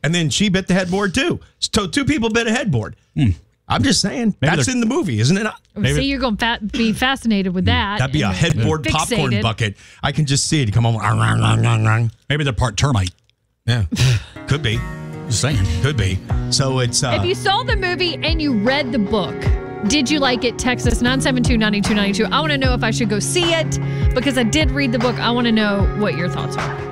and then she bit the headboard too. So 2 people bit a headboard. I'm just saying. Maybe that's in the movie, isn't it? See, you're going to be fascinated with that. That'd be a headboard popcorn bucket. I can just see it. Come on. Maybe they're part termite. Yeah. Could be. Just saying. Could be. So it's... if you saw the movie and you read the book, did you like it? Text us 972-9292. I want to know if I should go see it because I did read the book. I want to know what your thoughts are.